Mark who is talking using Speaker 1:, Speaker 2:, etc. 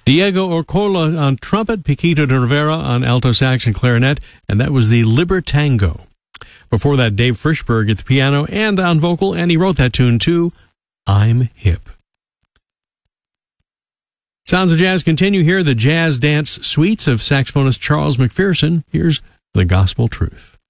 Speaker 1: Diego Orcola on trumpet, Piquito de Rivera on alto sax and clarinet, and that was the Libertango. Before that, Dave Frischberg at the piano and on vocal, and he wrote that tune too, I'm Hip. Sounds of Jazz continue here, the Jazz Dance Suites of saxophonist Charles McPherson. Here's The Gospel Truth.